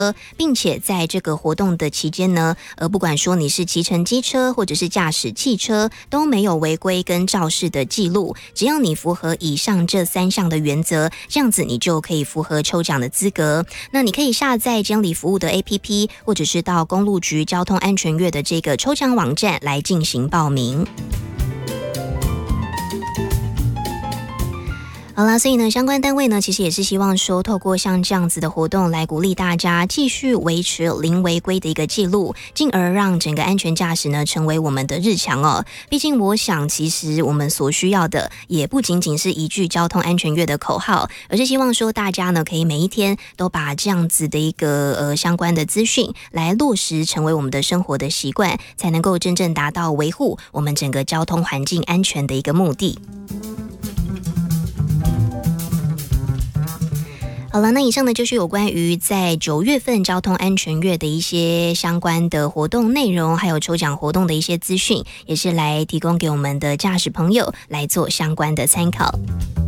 并且在这个活动的期间呢，不管说你是骑乘机车或者是驾驶汽车，都没有违规跟肇事的记录。只要你符合以上这3项的原则，这样子你就可以符合抽奖的资格。那你可以下载监理服务的 APP， 或者是到公路局交通安全月的这个抽奖网站来进行报名。好啦，所以呢，相关单位呢，其实也是希望说，透过像这样子的活动来鼓励大家继续维持零违规的一个记录，进而让整个安全驾驶呢成为我们的日常哦。毕竟，我想其实我们所需要的也不仅仅是一句交通安全月的口号，而是希望说大家呢可以每一天都把这样子的一个相关的资讯来落实，成为我们的生活的习惯，才能够真正达到维护我们整个交通环境安全的一个目的。好了，那以上呢就是有关于在9月份交通安全月的一些相关的活动内容，还有抽奖活动的一些资讯，也是来提供给我们的驾驶朋友来做相关的参考。